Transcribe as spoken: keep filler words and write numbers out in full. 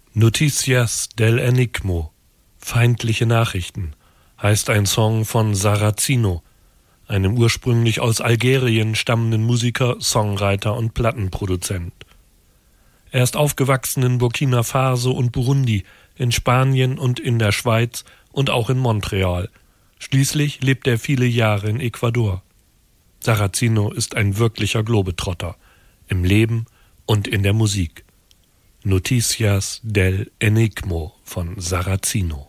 Noticias del Enigmo, feindliche Nachrichten, heißt ein Song von Sarrazino, einem ursprünglich aus Algerien stammenden Musiker, Songwriter und Plattenproduzent. Er ist aufgewachsen in Burkina Faso und Burundi, in Spanien und in der Schweiz und auch in Montreal. Schließlich lebt er viele Jahre in Ecuador. Sarrazino ist ein wirklicher Globetrotter, im Leben und in der Musik. Noticias del Enigmo von Sarrazino.